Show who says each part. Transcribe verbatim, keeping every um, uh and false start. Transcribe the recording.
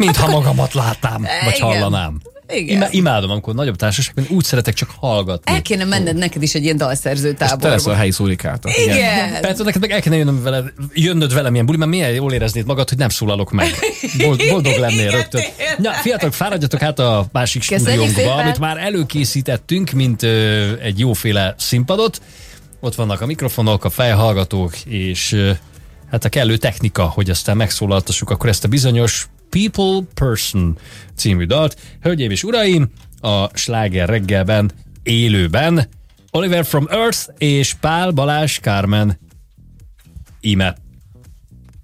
Speaker 1: Mintha magamat látnám, vagy
Speaker 2: Igen.
Speaker 1: hallanám.
Speaker 2: Igen.
Speaker 1: Ima- imádom, amikor nagyobb társaságban úgy szeretek csak hallgatni.
Speaker 2: El kéne menned neked is egy ilyen dalszerző
Speaker 3: Te
Speaker 2: táborba.
Speaker 3: lesz a helyi szurikáta.
Speaker 2: Igen.
Speaker 1: Persze, neked meg el kéne jönnöm veled, jönnöd velem ilyen buli, mert milyen jól éreznéd magad, hogy nem szólalok meg. Bold, boldog lennél
Speaker 2: Igen,
Speaker 1: rögtön.
Speaker 2: tényleg.
Speaker 1: Ja, fiatalok, fáradjatok át a másik
Speaker 2: Köszönjük
Speaker 1: stúdiónkba,
Speaker 2: szépen.
Speaker 1: amit már előkészítettünk, mint ö, egy jóféle színpadot. Ott vannak a mikrofonok, a fejhallgatók, és ö, hát a kellő technika, hogy aztán megszólaltassuk akkor ezt a bizonyos People Person című dalt. Hölgyeim és uraim, a Sláger reggelben élőben Oliver from Earth és Pál Balázs Kármen íme.